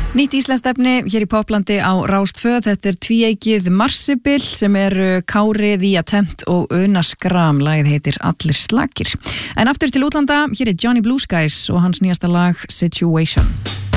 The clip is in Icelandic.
Nýtt íslenskt efni hér í Poplandi á Rás 2. Þetta tvíeykið Marsibil sem Kári, The Attempt og Una Skram. Lagið heitir Allir slakir. En aftur til útlanda, hér Johnny Blue Skies og hans nýjasta lag Situation.